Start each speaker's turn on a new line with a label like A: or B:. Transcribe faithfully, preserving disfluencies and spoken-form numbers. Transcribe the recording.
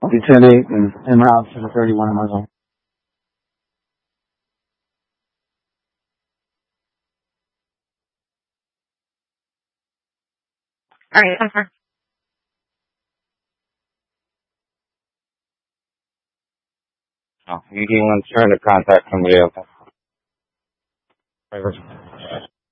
A: Be ten eight and en route to the thirty-one in my zone.
B: All right, confirm.
C: Oh, you can trying to contact somebody else. Right.